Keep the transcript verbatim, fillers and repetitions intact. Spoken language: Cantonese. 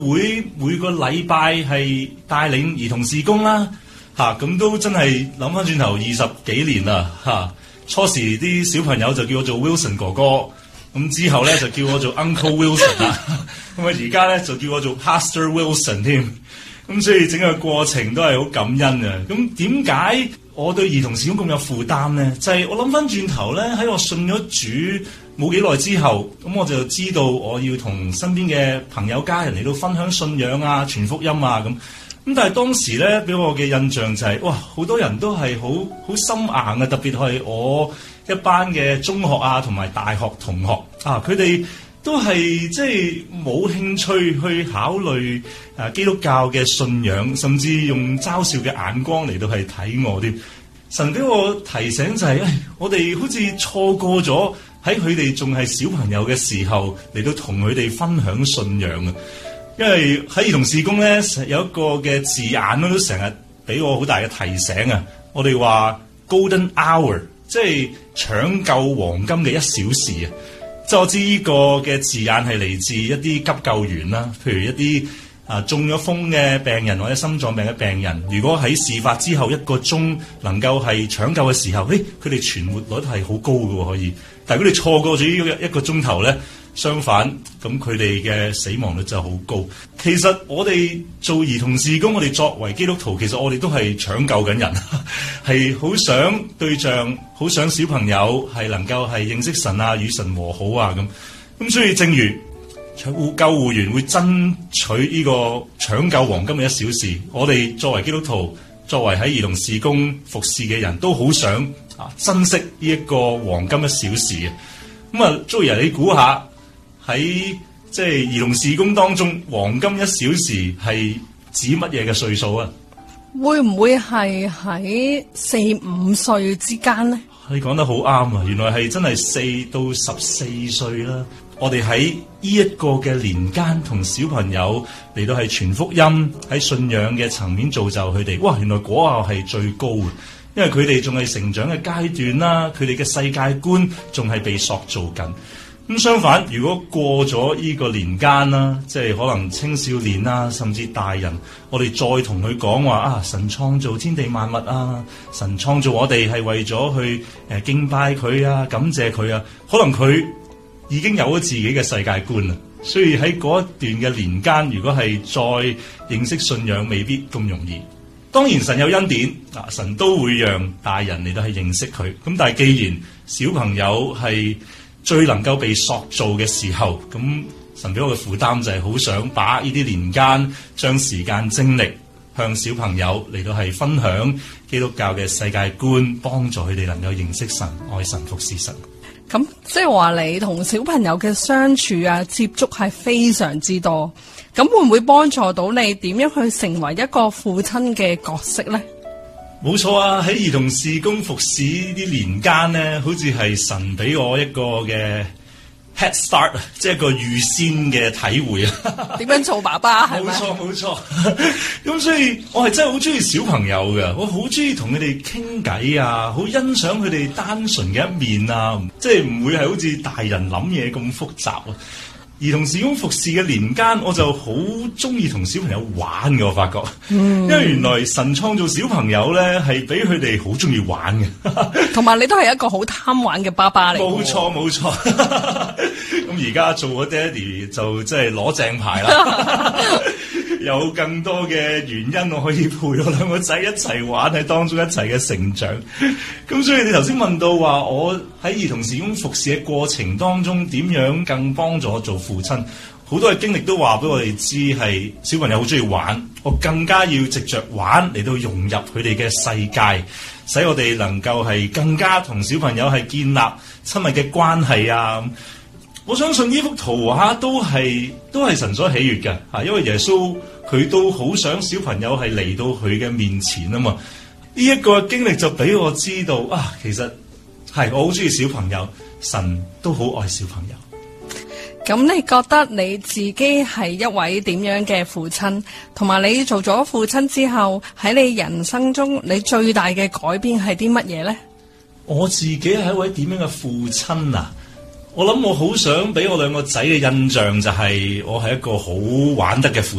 會每個禮拜係帶領兒童事工啦，嚇、啊、咁都真係諗翻轉頭二十幾年啦，嚇、啊、初時啲小朋友就叫我做 Wilson 哥哥，咁之後咧就叫我做 Uncle Wilson 啦，咁啊而家咧就叫我做 Pastor Wilson 添，咁所以整個過程都係好感恩啊！咁點解我對兒童事工咁有負擔咧？就係、是、我諗翻轉頭咧，喺我信咗主冇幾耐之後，咁我就知道我要同身邊嘅朋友家人嚟到分享信仰啊、傳福音啊咁。咁但係當時咧，俾我嘅印象就係、是，哇，好多人都係好好心硬啊，特別係我一班嘅中學啊同埋大學同學啊，佢哋都係即係冇興趣去考慮啊基督教嘅信仰，甚至用嘲笑嘅眼光嚟到係睇我添。神俾我提醒就係、是，誒，我哋好似錯過咗喺佢哋仲係小朋友嘅時候嚟到同佢哋分享信仰啊！因為喺兒童事工咧有一個嘅字眼都成日俾我好大嘅提醒啊！我哋話 Golden Hour， 即係搶救黃金嘅一小時啊！即係我知呢個嘅字眼係嚟自一啲急救員啦，譬如一啲啊中咗風嘅病人或者心臟病嘅病人，如果喺事發之後一個鐘能夠係搶救嘅時候，誒佢哋存活率係好高嘅可以，但係佢哋錯過咗呢一個鐘頭咧，相反咁佢哋嘅死亡率就好高。其實我哋做兒童事工，我哋作為基督徒，其實我哋都係搶救緊人，係好想對象，好想小朋友係能夠係認識神啊，與神和好啊咁。咁所以正如救護員會爭取呢個搶救黃金嘅一小時，我哋作為基督徒，作為喺兒童事工服侍嘅人都好想啊珍惜呢一個黃金一小時嘅。咁啊，Joey，你估下喺即係兒童事工當中，黃金一小時係指乜嘢嘅歲數啊？ 會唔會係喺四五歲之間呢？ 你講得好啱啊！原來係真係四到十四歲啦。我哋喺呢一個嘅年間，同小朋友嚟到係傳福音，喺信仰嘅層面造就佢哋。哇！原來果效係最高嘅，因為佢哋仲係成長嘅階段啦，佢哋嘅世界觀仲係被塑造緊。咁相反，如果過咗呢個年間啦，即係可能青少年啦，甚至大人，我哋再同佢講話啊，神創造天地萬物啊，神創造我哋係為咗去誒、呃、敬拜佢啊，感謝佢啊，可能佢已經有咗自己嘅世界觀啦，所以喺嗰一段嘅年間，如果係再認識信仰，未必咁容易。當然神有恩典啊，神都會讓大人嚟到去認識佢。咁但係既然小朋友係最能夠被塑造嘅時候，咁神俾我嘅負擔就係好想把呢啲年間將時間精力向小朋友嚟到係分享基督教嘅世界觀，幫助佢哋能夠認識神、愛神、服侍神。 咁即係話你同小朋友嘅相處啊、接觸係非常之多，咁會唔會幫助到你點樣去成為一個父親嘅角色呢？ 冇錯啊！喺兒童事工服侍呢啲年間咧，好似係神俾我一個嘅 head start， 即係一個預先嘅體會啊！點樣做爸爸係咪？ 冇錯冇錯。咁所以我係真係好中意小朋友嘅，我好中意同佢哋傾偈啊，好欣賞佢哋單純嘅一面啊，即係唔會係好似大人諗嘢咁複雜啊。兒童事工服侍嘅年間，我就好中意同小朋友玩嘅，我發覺，嗯、因為原來神創造小朋友咧，係俾佢哋好中意玩嘅，同埋你都係一個好貪玩嘅爸爸嚟。冇錯冇錯，咁而家做咗爹哋就即係攞正牌啦，有更多嘅原因我可以陪我兩個仔一齊玩，喺當中一齊嘅成長。咁所以你頭先問到話，我喺兒童事工服侍嘅過程當中，點樣更幫助我做父親？好多嘅經歷都話俾我哋知，係小朋友好中意玩，我更加要藉着玩嚟到融入佢哋嘅世界，使我哋能夠係更加同小朋友係建立親密嘅關係啊！我相信呢幅圖畫都係都係神所喜悅嘅嚇，因為耶穌佢都好想小朋友係嚟到佢嘅面前啊嘛。呢、這、一個經歷就俾我知道啊，其實係我好中意小朋友，神都好愛小朋友。 咁你覺得你自己係一位點樣嘅父親？同埋你做咗父親之後，喺你人生中你最大嘅改變係啲乜嘢呢？ 我自己係一位點樣嘅父親啊？ 我諗我好想俾我兩個仔嘅印象就係我係一個好玩得嘅父